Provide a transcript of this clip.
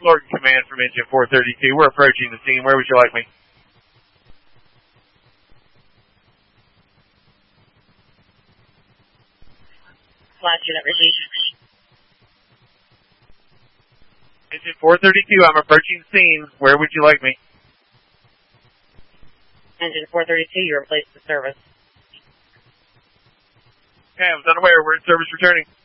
Lord Command from Engine 432. We're approaching the scene. Where would you like me? Flash unit received. Engine 432, I'm approaching the scene. Where would you like me? Engine 432, you're in place to service. Okay, I was unaware. We're in service returning.